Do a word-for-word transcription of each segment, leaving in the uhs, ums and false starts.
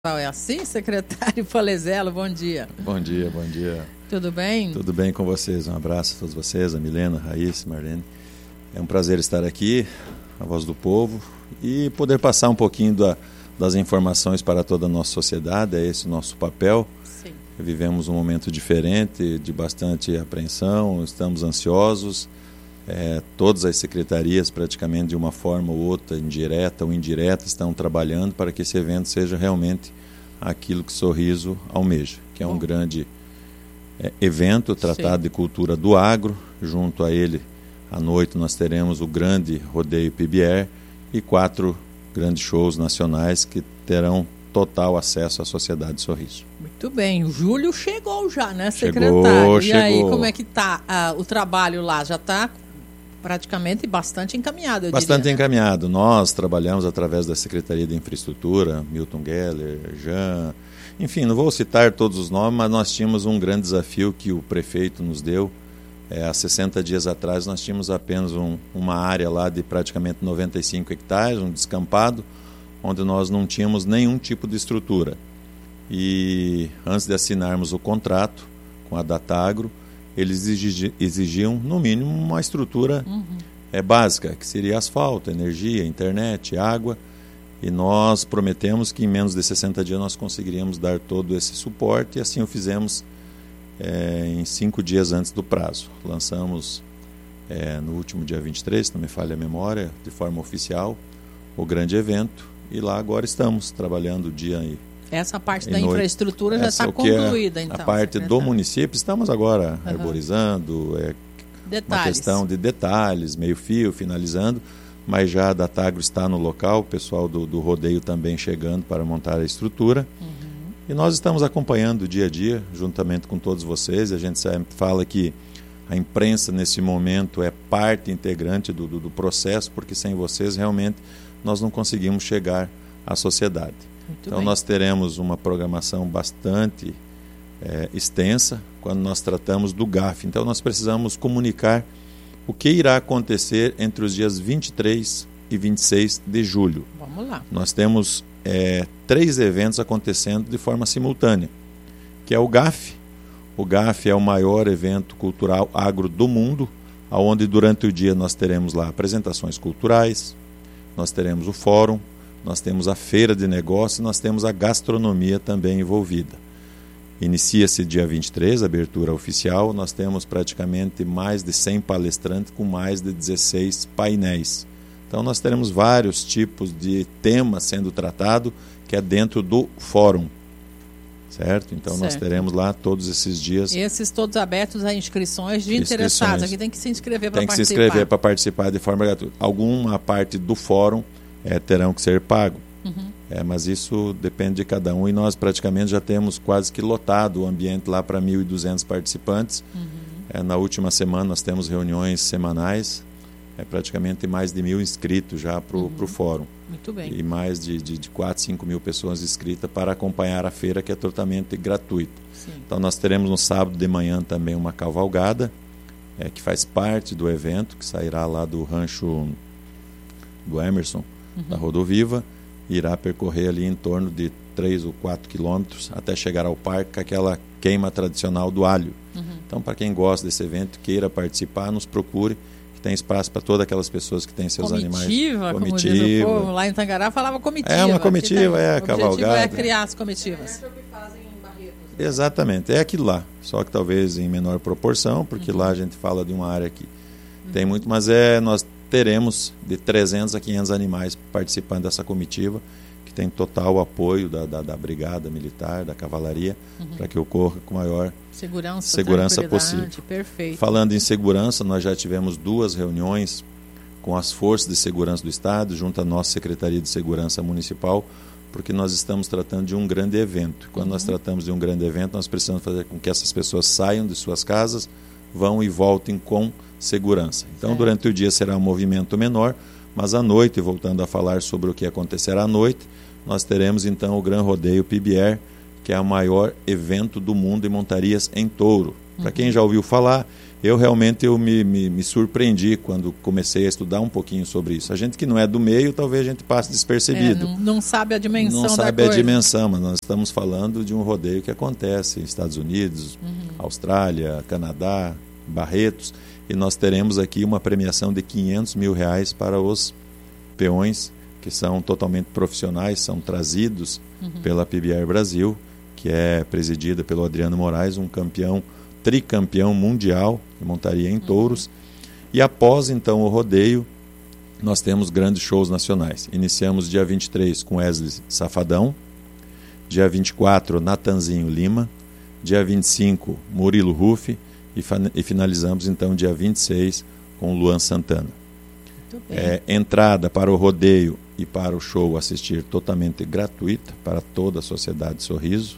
É assim, secretário Polezelo, bom dia. Bom dia, bom dia. Tudo bem? Tudo bem com vocês, um abraço a todos vocês, a Milena, a Raíssa, a Marlene. É um prazer estar aqui, a voz do povo, e poder passar um pouquinho da, das informações para toda a nossa sociedade, é esse o nosso papel. Sim. Vivemos um momento diferente, de bastante apreensão, estamos ansiosos, é, todas as secretarias praticamente de uma forma ou outra, indireta ou indireta, estão trabalhando para que esse evento seja realmente aquilo que Sorriso almeja, que é um Bom. grande é, evento tratado Sim. de cultura do agro. Junto a ele, à noite, nós teremos o grande rodeio P B R e quatro grandes shows nacionais que terão total acesso à sociedade de Sorriso. Muito bem, o Júlio chegou já, né, secretário? Chegou, e chegou. aí, como é que está uh, o trabalho lá? Já está praticamente bastante encaminhado, eu Bastante diria, né? encaminhado. Nós trabalhamos através da Secretaria de Infraestrutura, Milton Geller, Jean, enfim, não vou citar todos os nomes, mas nós tínhamos um grande desafio que o prefeito nos deu. É, há sessenta dias atrás nós tínhamos apenas um, uma área lá de praticamente noventa e cinco hectares, um descampado, onde nós não tínhamos nenhum tipo de estrutura. E antes de assinarmos o contrato com a Datagro, eles exigi, exigiam, no mínimo, uma estrutura uhum. é, básica, que seria asfalto, energia, internet, água, e nós prometemos que em menos de sessenta dias nós conseguiríamos dar todo esse suporte, e assim o fizemos é, em cinco dias antes do prazo. Lançamos é, no último dia vinte e três, se não me falha a memória, de forma oficial, o grande evento, e lá agora estamos trabalhando o dia e Essa parte e da noite. infraestrutura já Essa está é concluída, então. A parte secretário. do município, estamos agora uhum. arborizando, é detalhes. uma questão de detalhes, meio fio, finalizando, mas já a Datagro está no local, o pessoal do, do rodeio também chegando para montar a estrutura. Uhum. E nós estamos acompanhando o dia a dia, juntamente com todos vocês. A gente sempre fala que a imprensa, nesse momento, é parte integrante do, do, do processo, porque sem vocês, realmente, nós não conseguimos chegar à sociedade. Muito então bem. Nós teremos uma programação bastante é, extensa quando nós tratamos do G A F. Então nós precisamos comunicar o que irá acontecer entre os dias vinte e três e vinte e seis de julho. Vamos lá. Nós temos é, três eventos acontecendo de forma simultânea, que é o G A F. O G A F é o maior evento cultural agro do mundo, onde durante o dia nós teremos lá apresentações culturais, nós teremos o fórum, nós temos a feira de negócios, nós temos a gastronomia também envolvida. Inicia-se dia vinte e três, abertura oficial, nós temos praticamente mais de cem palestrantes com mais de dezesseis painéis. Então nós teremos vários tipos de temas sendo tratado, que é dentro do fórum. Certo? Então certo. Nós teremos lá todos esses dias. Esses todos abertos a inscrições de inscrições. interessados. Aqui tem que se inscrever para participar. Tem que se inscrever para participar de forma gratuita. Alguma parte do fórum É, terão que ser pago. Uhum. É, mas isso depende de cada um, e nós praticamente já temos quase que lotado o ambiente lá para mil e duzentos participantes. Uhum. É, na última semana nós temos reuniões semanais, é, praticamente mais de mil inscritos já para o uhum. fórum. Muito bem. E mais de, de, de quatro, cinco mil pessoas inscritas para acompanhar a feira, que é totalmente gratuito. Sim. Então nós teremos no sábado de manhã também uma cavalgada, é, que faz parte do evento, que sairá lá do rancho do Emerson, Uhum. da Rodoviva, irá percorrer ali em torno de três ou quatro quilômetros até chegar ao parque, com aquela queima tradicional do alho. Uhum. Então, para quem gosta desse evento, queira participar, nos procure, que tem espaço para todas aquelas pessoas que têm seus comitiva, animais. Comitiva, como diz o povo. Lá em Tangará falava comitiva. É uma comitiva, é a cavalgada. O objetivo é criar as comitivas. Exatamente, é aquilo lá, só que talvez em menor proporção, porque uhum. lá a gente fala de uma área que uhum. tem muito, mas é nós teremos de trezentos a quinhentos animais participando dessa comitiva, que tem total apoio da, da, da brigada militar, da cavalaria, uhum. para que ocorra com maior segurança, segurança possível. Perfeito. Falando em segurança, nós já tivemos duas reuniões com as forças de segurança do Estado, junto à nossa Secretaria de Segurança Municipal, porque nós estamos tratando de um grande evento. Quando uhum. nós tratamos de um grande evento, nós precisamos fazer com que essas pessoas saiam de suas casas, vão e voltem com segurança. Então, certo. Durante o dia será um movimento menor, mas à noite, voltando a falar sobre o que acontecerá à noite, nós teremos então o Gran Rodeio P B R, que é o maior evento do mundo de montarias em touro. Uhum. Para quem já ouviu falar, Eu realmente eu me, me, me surpreendi quando comecei a estudar um pouquinho sobre isso. A gente que não é do meio, talvez a gente passe despercebido. É, não, não sabe a dimensão não da sabe coisa. a dimensão, mas nós estamos falando de um rodeio que acontece em Estados Unidos, uhum. Austrália, Canadá, Barretos, e nós teremos aqui uma premiação de quinhentos mil reais para os peões que são totalmente profissionais, são trazidos uhum. pela P B R Brasil, que é presidida pelo Adriano Moraes, um campeão, tricampeão mundial de montaria em touros. Uhum. E após então o rodeio, nós temos grandes shows nacionais. Iniciamos dia vinte e três com Wesley Safadão, dia vinte e quatro Natanzinho Lima, dia vinte e cinco Murilo Ruff e, e finalizamos então dia vinte e seis com Luan Santana. É, entrada para o rodeio e para o show assistir totalmente gratuita para toda a sociedade Sorriso.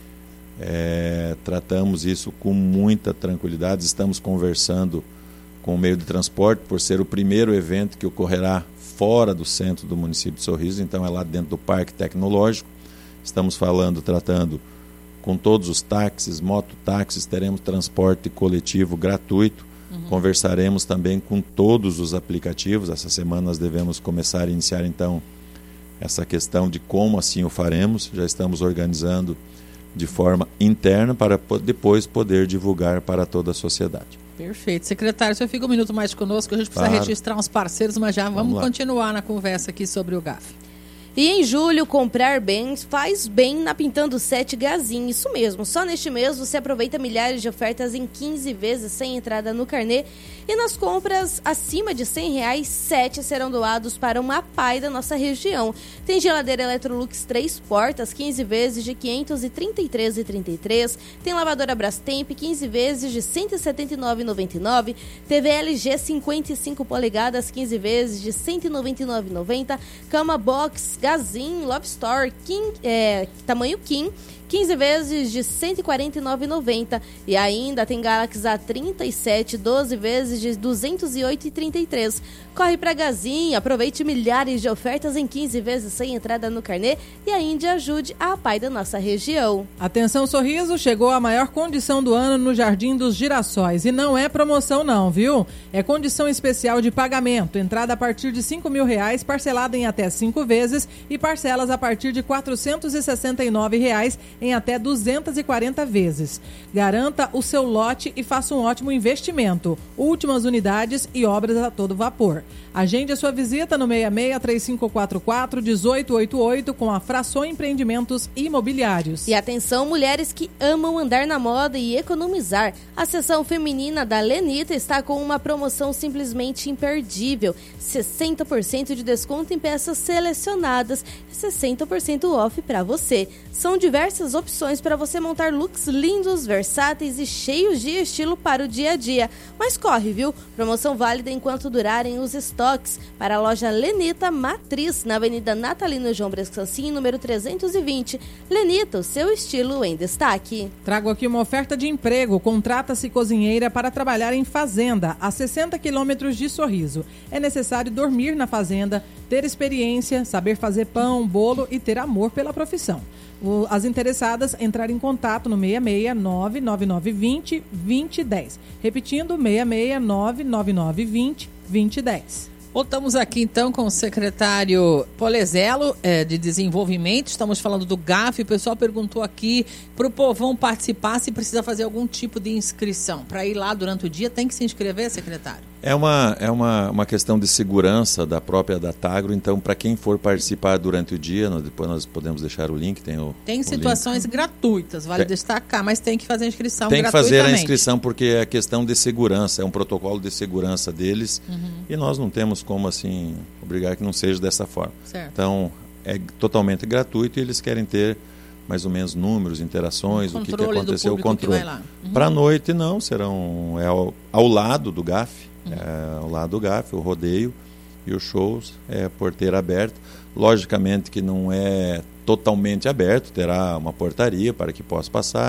É, tratamos isso com muita tranquilidade, estamos conversando com o meio de transporte por ser o primeiro evento que ocorrerá fora do centro do município de Sorriso, então é lá dentro do Parque Tecnológico. Estamos falando, tratando com todos os táxis, mototáxis, teremos transporte coletivo gratuito. Uhum. Conversaremos também com todos os aplicativos. Essa semana nós devemos começar a iniciar então essa questão de como assim o faremos. Já estamos organizando de forma interna para depois poder divulgar para toda a sociedade. Perfeito. Secretário, você fica um minuto mais conosco, a gente precisa claro. registrar uns parceiros, mas já vamos, vamos continuar na conversa aqui sobre o G A F. E em julho, comprar bens faz bem na Pintando sete Gazin. Isso mesmo, só neste mês você aproveita milhares de ofertas em quinze vezes sem entrada no carnê. E nas compras acima de cem reais, sete serão doados para uma A P A I da nossa região. Tem geladeira Electrolux três portas, quinze vezes de quinhentos e trinta e três reais e trinta e três centavos. Tem lavadora Brastemp, quinze vezes de cento e setenta e nove reais e noventa e nove centavos. T V L G cinquenta e cinco polegadas, quinze vezes de cento e noventa e nove reais e noventa centavos. Cama Box Gazin Love Store, King, é, tamanho King, quinze vezes de cento e quarenta e nove reais e noventa centavos. E ainda tem Galaxy A trinta e sete, doze vezes de duzentos e oito reais e trinta e três centavos. Corre pra Gazin, aproveite milhares de ofertas em quinze vezes sem entrada no carnê e ainda ajude a A P A I da nossa região. Atenção Sorriso, chegou a maior condição do ano no Jardim dos Girassóis. E não é promoção não, viu? É condição especial de pagamento. Entrada a partir de cinco mil reais, parcelada em até cinco vezes e parcelas a partir de quatrocentos e sessenta e nove reais em até duzentas e quarenta vezes. Garanta o seu lote e faça um ótimo investimento. Últimas unidades e obras a todo vapor. Agende a sua visita no seis seis, três cinco quatro quatro, um oito oito oito com a Fração Empreendimentos Imobiliários. E atenção, mulheres que amam andar na moda e economizar. A seção feminina da Lenita está com uma promoção simplesmente imperdível. sessenta por cento de desconto em peças selecionadas e sessenta por cento off para você. São diversas opções para você montar looks lindos, versáteis e cheios de estilo para o dia a dia. Mas corre, viu? Promoção válida enquanto durarem os estoques. Para a loja Lenita Matriz, na Avenida Natalino João Brescancin, número trezentos e vinte. Lenita, o seu estilo em destaque. Trago aqui uma oferta de emprego. Contrata-se cozinheira para trabalhar em fazenda, a sessenta quilômetros de Sorriso. É necessário dormir na fazenda, ter experiência, saber fazer pão, bolo e ter amor pela profissão. As interessadas entrarem em contato no seis seis, nove nove nove dois zero, dois zero um zero. Repetindo, seis seis, nove nove nove dois zero, dois zero um zero. Voltamos aqui então com o secretário Polezelo, é, de Desenvolvimento. Estamos falando do G A F. O pessoal perguntou aqui para o povão participar se precisa fazer algum tipo de inscrição. Para ir lá durante o dia, tem que se inscrever, secretário? É uma, é uma, uma questão de segurança da própria Datagro. Então, para quem for participar durante o dia, nós, depois nós podemos deixar o link. Tem, o, tem o situações link. gratuitas, vale tem, destacar, mas tem que fazer a inscrição tem gratuitamente. Tem que fazer a inscrição porque é questão de segurança, é um protocolo de segurança deles. Uhum. E nós não temos como assim obrigar que não seja dessa forma. Certo. Então, é totalmente gratuito e eles querem ter mais ou menos números, interações, o, o que, que aconteceu, o controle. Uhum. Para a noite, não, serão é ao, ao lado do G A F, uhum. é, ao lado do G A F, o rodeio e os shows, é porteira aberta. Logicamente que não é totalmente aberto, terá uma portaria para que possa passar,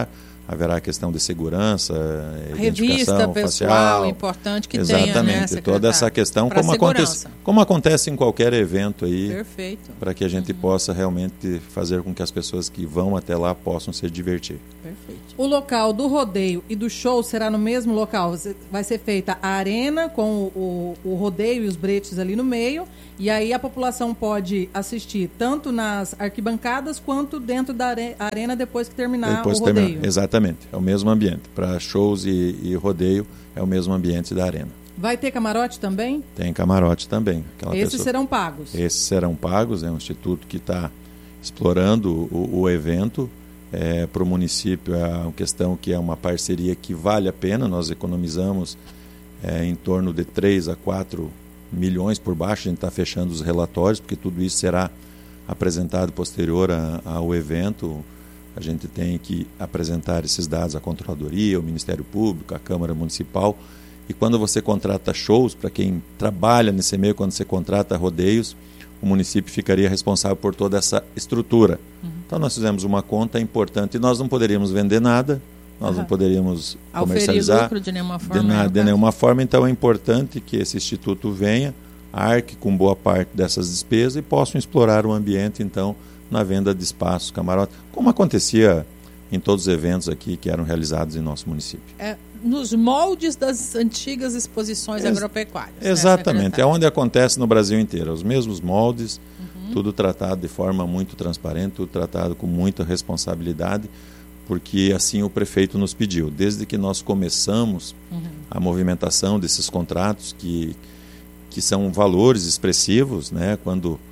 haverá a questão de segurança, revista pessoal, facial, importante que exatamente, tenha, né, toda essa questão, como acontece, como acontece em qualquer evento aí, para que a gente uhum. possa realmente fazer com que as pessoas que vão até lá possam se divertir. Perfeito. O local do rodeio e do show será no mesmo local? Vai ser feita a arena com o, o rodeio e os bretes ali no meio, e aí a população pode assistir tanto nas arquibancadas quanto dentro da arena depois que terminar depois o rodeio. Terminar. Exatamente, é o mesmo ambiente. Para shows e, e rodeio é o mesmo ambiente da arena. Vai ter camarote também? Tem camarote também. Esses pessoa... serão pagos? Esses serão pagos, é um instituto que está explorando o, o evento. É, para o município é uma questão que é uma parceria que vale a pena, nós economizamos é, em torno de três a quatro milhões por baixo, a gente está fechando os relatórios, porque tudo isso será apresentado posterior a, ao evento. A gente tem que apresentar esses dados à Controladoria, ao Ministério Público, à Câmara Municipal, e quando você contrata shows, para quem trabalha nesse meio, quando você contrata rodeios, o município ficaria responsável por toda essa estrutura. Uhum. Então nós fizemos uma conta importante, e nós não poderíamos vender nada, nós uhum. não poderíamos comercializar lucro de nenhuma forma, de, na, de nenhuma forma, então é importante que esse instituto venha, arque com boa parte dessas despesas e possam explorar o ambiente, então, na venda de espaços, camarotes, como acontecia em todos os eventos aqui que eram realizados em nosso município. É, nos moldes das antigas exposições Ex- agropecuárias. Exatamente, né, é onde acontece no Brasil inteiro, os mesmos moldes, uhum. tudo tratado de forma muito transparente, tudo tratado com muita responsabilidade, porque assim o prefeito nos pediu. Desde que nós começamos uhum. a movimentação desses contratos, que, que são valores expressivos, né, quando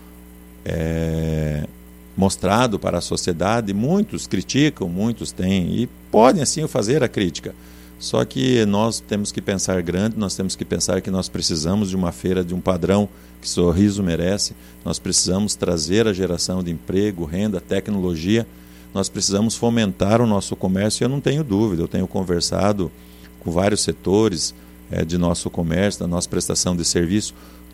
é mostrado para a sociedade, muitos criticam, muitos têm, e podem assim fazer a crítica. Só que nós temos que pensar grande, nós temos que pensar que nós precisamos de uma feira de um padrão que Sorriso merece, nós precisamos trazer a geração de emprego, renda, tecnologia, nós precisamos fomentar o nosso comércio, e eu não tenho dúvida, eu tenho conversado com vários setores é, de nosso comércio, da nossa prestação de serviço.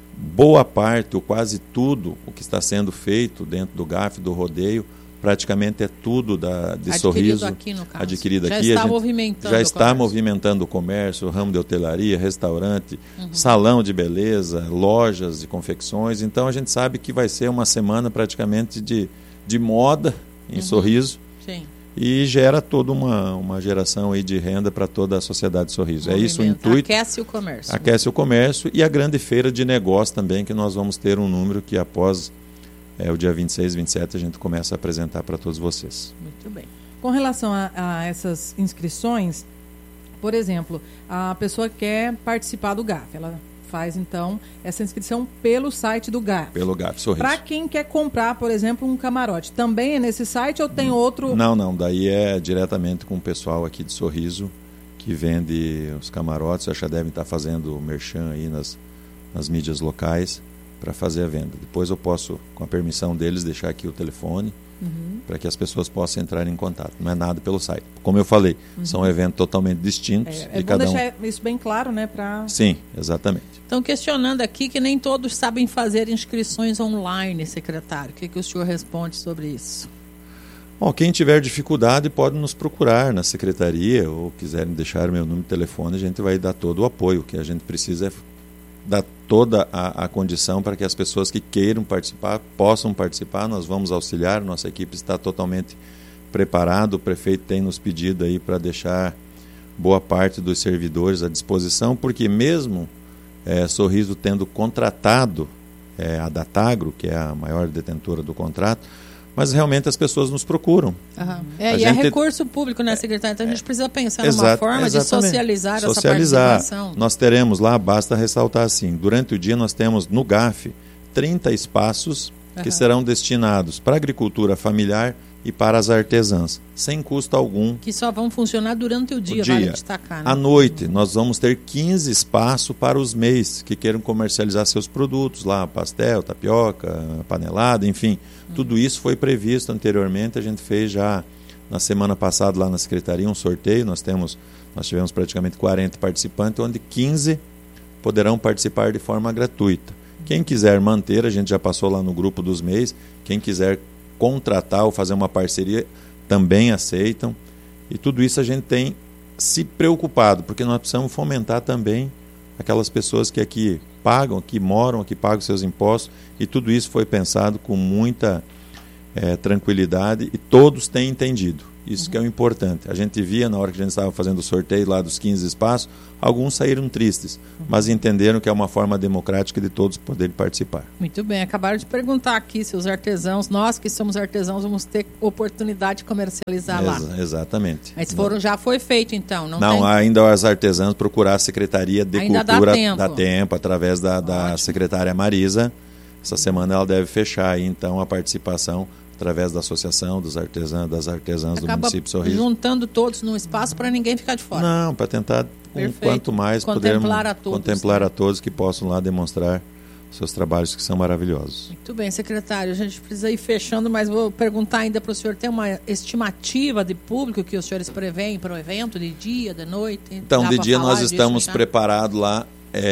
Boa parte, ou quase tudo, o que está sendo feito dentro do G A F, do rodeio, praticamente é tudo da, de adquirido Sorriso, aqui, no caso. adquirido já aqui. Está a gente movimentando já o está comércio. movimentando o comércio, o ramo de hotelaria, restaurante, uhum. salão de beleza, lojas de confecções. Então a gente sabe que vai ser uma semana praticamente de, de moda em uhum. Sorriso. Sim. E gera toda uma, uma geração aí de renda para toda a sociedade de Sorriso. Movimento. É isso o intuito. Aquece o comércio. Aquece o comércio, e a grande feira de negócio também, que nós vamos ter um número que após é, o dia vinte e seis, vinte e sete a gente começa a apresentar para todos vocês. Muito bem. Com relação a, a essas inscrições, por exemplo, a pessoa quer participar do G A F, ela faz então essa inscrição pelo site do G A F. Pelo G A F, Sorriso. Para quem quer comprar, por exemplo, um camarote, também é nesse site ou tem outro? Não, não, daí é diretamente com o pessoal aqui de Sorriso que vende os camarotes, já devem estar fazendo merchan aí nas, nas mídias locais para fazer a venda. Depois eu posso, com a permissão deles, deixar aqui o telefone uhum. para que as pessoas possam entrar em contato. Não é nada pelo site. Como eu falei, uhum. são eventos totalmente distintos. É, é e bom cada deixar um... isso bem claro, né? Pra... Sim, exatamente. Estão questionando aqui que nem todos sabem fazer inscrições online, secretário. O que, que o senhor responde sobre isso? Bom, quem tiver dificuldade pode nos procurar na secretaria ou quiserem deixar meu número de telefone, a gente vai dar todo o apoio. O que a gente precisa é dar toda a, a condição para que as pessoas que queiram participar possam participar. Nós vamos auxiliar, nossa equipe está totalmente preparada. O prefeito tem nos pedido aí para deixar boa parte dos servidores à disposição, porque mesmo é, Sorriso tendo contratado é, a Datagro, que é a maior detentora do contrato, mas realmente as pessoas nos procuram. Uhum. É, e gente... é recurso público, né, secretário? Então a gente precisa pensar Exato, numa forma exatamente. de socializar, socializar essa participação. Nós teremos lá, basta ressaltar assim, durante o dia nós temos no G A F trinta espaços uhum. que serão destinados para a agricultura familiar e para as artesãs, sem custo algum. Que só vão funcionar durante o dia, o dia. Vale destacar. Né? À noite, nós vamos ter quinze espaços para os M E Is que queiram comercializar seus produtos lá, pastel, tapioca, panelada, enfim. Hum. Tudo isso foi previsto anteriormente, a gente fez já na semana passada lá na Secretaria um sorteio, nós, temos, nós tivemos praticamente quarenta participantes, onde quinze poderão participar de forma gratuita. Quem quiser manter, a gente já passou lá no grupo dos M E Is, quem quiser contratar ou fazer uma parceria, também aceitam. E tudo isso a gente tem se preocupado, porque nós precisamos fomentar também aquelas pessoas que aqui pagam, que moram, que pagam seus impostos, e tudo isso foi pensado com muita é, tranquilidade e todos têm entendido. Isso uhum. que é o importante. A gente via na hora que a gente estava fazendo o sorteio lá dos quinze espaços, alguns saíram tristes, uhum. mas entenderam que é uma forma democrática de todos poderem participar. Muito bem, acabaram de perguntar aqui se os artesãos, nós que somos artesãos, vamos ter oportunidade de comercializar Ex- lá. Exatamente. Mas foram, já foi feito então? Não, não tem... ainda os artesãos procurar a Secretaria de ainda Cultura, dá tempo. dá tempo, através da, da secretária Marisa. Essa semana ela deve fechar aí, então, a participação através da associação dos artesãos, das artesãs do município de Sorriso. Juntando todos num espaço para ninguém ficar de fora. Não, para tentar, um, quanto mais contemplar podermos a todos, contemplar né? a todos que possam lá demonstrar seus trabalhos que são maravilhosos. Muito bem, secretário, a gente precisa ir fechando, mas vou perguntar ainda para o senhor, tem uma estimativa de público que os senhores preveem para o evento, de dia, de noite? Então, de dia nós estamos preparados lá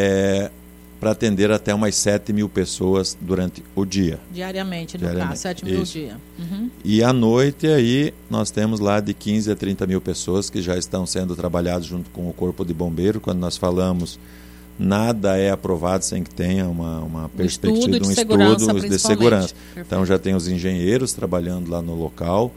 é, para atender até umas sete mil pessoas durante o dia. Diariamente, no Diariamente. caso, sete mil Isso. dia. Uhum. E à noite aí nós temos lá de quinze a trinta mil pessoas que já estão sendo trabalhadas junto com o Corpo de Bombeiro. Quando nós falamos, nada é aprovado sem que tenha uma, uma perspectiva de um estudo de segurança. Então já tem os engenheiros trabalhando lá no local.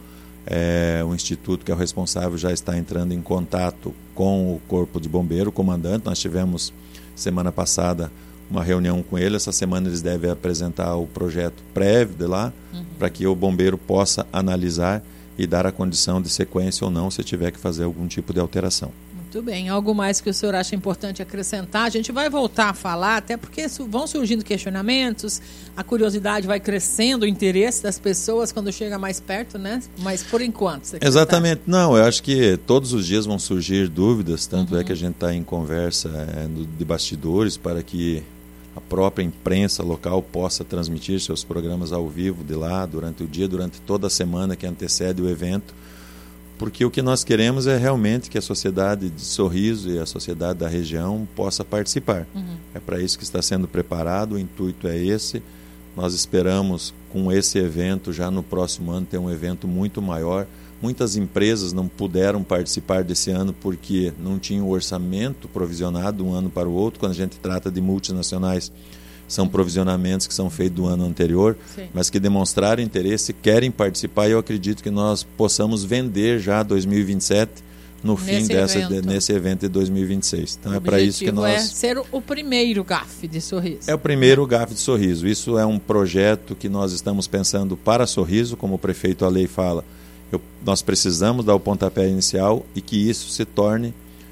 É, o instituto que é o responsável já está entrando em contato com o Corpo de Bombeiro, o comandante. Nós tivemos semana passada uma reunião com ele. Essa semana eles devem apresentar o projeto prévio de lá, uhum. para que o bombeiro possa analisar e dar a condição de sequência ou não, se tiver que fazer algum tipo de alteração. Muito bem. Algo mais que o senhor acha importante acrescentar? A gente vai voltar a falar, até porque vão surgindo questionamentos, a curiosidade vai crescendo, o interesse das pessoas quando chega mais perto, né? Mas por enquanto, secretário. Exatamente. Não, eu acho que todos os dias vão surgir dúvidas, tanto uhum. é que a gente está em conversa é, no, de bastidores para que a própria imprensa local possa transmitir seus programas ao vivo de lá, durante o dia, durante toda a semana que antecede o evento, porque o que nós queremos é realmente que a sociedade de Sorriso e a sociedade da região possa participar. Uhum. É para isso que está sendo preparado, o intuito é esse. Nós esperamos, com esse evento, já no próximo ano, ter um evento muito maior. Muitas empresas não puderam participar desse ano porque não tinham orçamento provisionado de um ano para o outro. Quando a gente trata de multinacionais, são provisionamentos que são feitos do ano anterior, Sim. mas que demonstraram interesse, querem participar, e eu acredito que nós possamos vender já dois mil e vinte e sete no nesse fim dessa, evento. De, nesse evento de dois mil e vinte e seis. Então o é para isso que nós... é ser o primeiro G A F de Sorriso. É o primeiro G A F de Sorriso. Isso é um projeto que nós estamos pensando para Sorriso, como o prefeito Alei fala. Eu, nós precisamos dar o pontapé inicial e que isso se torne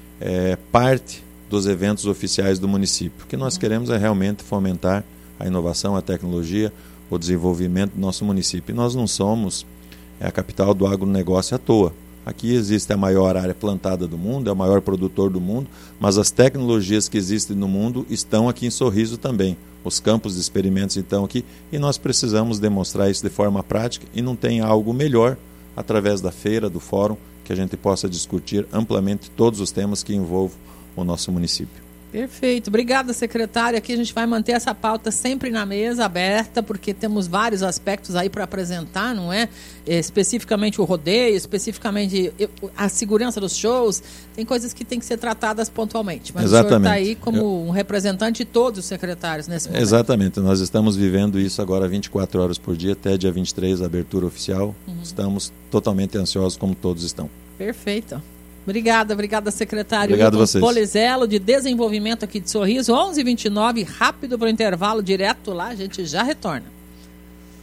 é, parte dos eventos oficiais do município. O que nós uhum. queremos é realmente fomentar a inovação, a tecnologia, o desenvolvimento do nosso município. E nós não somos é, a capital do agronegócio à toa. Aqui existe a maior área plantada do mundo, é o maior produtor do mundo, mas as tecnologias que existem no mundo estão aqui em Sorriso também. Os campos de experimentos estão aqui e nós precisamos demonstrar isso de forma prática, e não tem algo melhor através da feira, do fórum, que a gente possa discutir amplamente todos os temas que envolvam o nosso município. Perfeito. Obrigada, secretário. Aqui a gente vai manter essa pauta sempre na mesa, aberta, porque temos vários aspectos aí para apresentar, não é? Especificamente o rodeio, especificamente a segurança dos shows. Tem coisas que têm que ser tratadas pontualmente. Mas Exatamente. O senhor está aí como Eu... um representante de todos os secretários nesse momento. Exatamente. Nós estamos vivendo isso agora vinte e quatro horas por dia, até dia vinte e três, a abertura oficial. Uhum. Estamos totalmente ansiosos, como todos estão. Perfeito. Obrigada, obrigada, secretário. Obrigado a vocês. Polizelo, de desenvolvimento aqui de Sorriso, onze e vinte e nove, rápido para o intervalo, direto lá, a gente já retorna.